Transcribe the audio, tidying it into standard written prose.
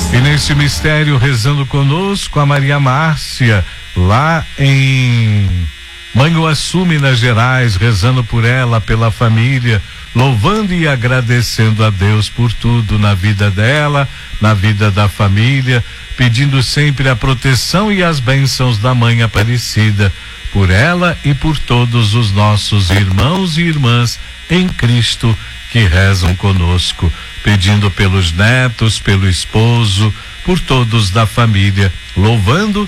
E nesse mistério, rezando conosco, a Maria Márcia, lá em Manhuaçu, Minas Gerais, rezando por ela, pela família, louvando e agradecendo a Deus por tudo na vida dela, na vida da família, pedindo sempre a proteção e as bênçãos da Mãe Aparecida, por ela e por todos os nossos irmãos e irmãs em Cristo que rezam conosco, pedindo pelos netos, pelo esposo, por todos da família, louvando